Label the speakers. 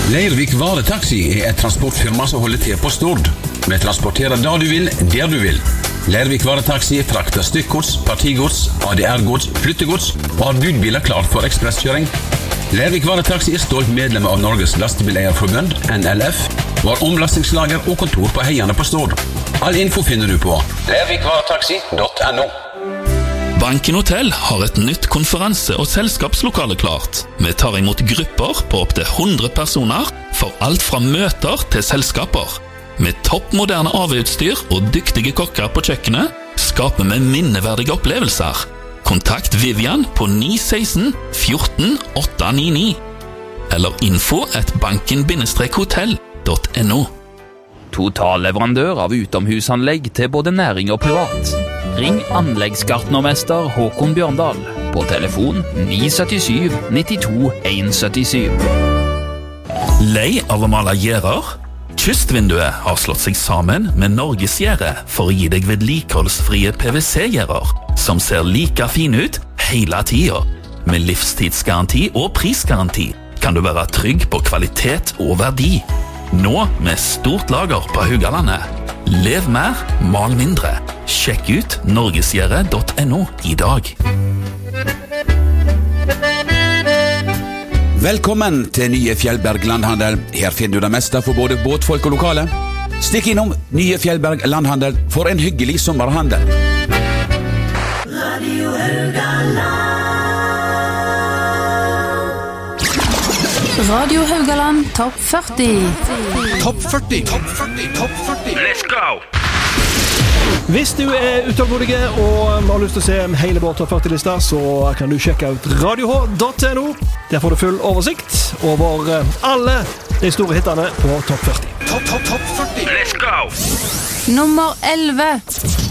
Speaker 1: Leirvik Varetaxi et transportfirma som holder til på Stord. Vi transporterer da du vil, der du vil. Leirvik Varetaxi frakter stykkgods, partigods, ADR-gods, flyttegods og har budbiler klart for ekspresskjøring. Leirvik Varetaxi stolt medlem av Norges Lastebileierforbund, NLF, og har omlastingslager og kontor på Heiane på Stord. All info finner du på leirvikvaretaxi.no.
Speaker 2: Banken Hotel har et nytt konferanse- og selskapslokale klart. Vi tar imot grupper på opp til 100 personer for alt fra møter til selskaper. Med toppmoderne AV-utstyr og dyktige kokker på kjøkkenet skaper vi minneverdige opplevelser. Kontakt Vivian på 916 14 899 eller info@banken-hotell.no.
Speaker 3: Totalleverandør av utomhusanlegg til både næring og privat. Ring anleggsgartnermester Håkon Bjørndal på telefon 977 92 177.
Speaker 2: Lei av å male gjerder? Kystvinduet har slått seg sammen med Norgesgjerde for å gi deg vedlikeholdsfrie PVC-gjerder som ser like fine ut hele tida. Med livstidsgaranti og prisgaranti kan du være trygg på kvalitet og verdi. Nå med stort lager på Haugalandet. Lev mer, mal mindre. Sjekk ut norgesgjerde.no i dag.
Speaker 1: Velkommen til Nye Fjellberg Landhandel. Her finner du det meste for både båtfolk og lokale. Stikk innom Nye Fjellberg Landhandel for en hyggelig sommerhandel. Radio Haugaland.
Speaker 4: Radio Haugaland Topp 40.
Speaker 5: Topp 40. Topp 40. Topp 40.
Speaker 2: Let's go!
Speaker 5: Hvis du utålmodige og har lyst til å se hele vår Topp 40-lista, så kan du sjekke ut radioh.no. Der får du full oversikt over alle de store hittene på Topp 40.
Speaker 2: Topp 40. Let's go!
Speaker 4: Nummer 11.